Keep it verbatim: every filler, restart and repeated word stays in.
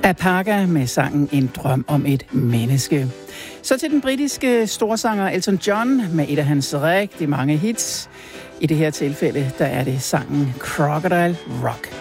Apaga med sangen En drøm om et menneske. Så til den britiske storsanger Elton John med et af hans rigtig mange hits. I det her tilfælde, der er det sangen Crocodile Rock.